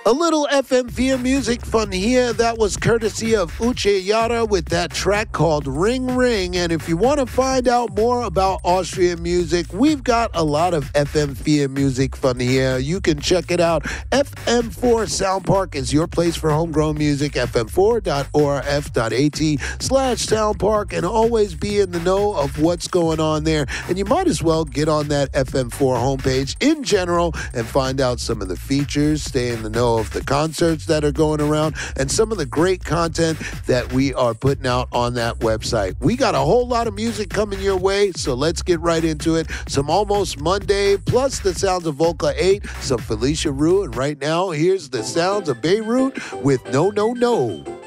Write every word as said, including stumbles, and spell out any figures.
A little F M V M music fun here. That was courtesy of Uche Yara with that track called Ring Ring. And if you want to find out more about Austrian music, we've got a lot of F M V M music fun here. You can check it out. F M four Sound Park is your place for homegrown music. F M four dot O R F dot A T slash Sound Park, and always be in the know of what's going on there. And you might as well get on that F M four homepage in general and find out some of the features, stay in the know of the concerts that are going around, and some of the great content that we are putting out on that website. We got a whole lot of music coming your way, so let's get right into it. Some Almost Monday, plus the sounds of Volca eight, some Felicia Rue, and right now, here's the sounds of Beirut with No No No.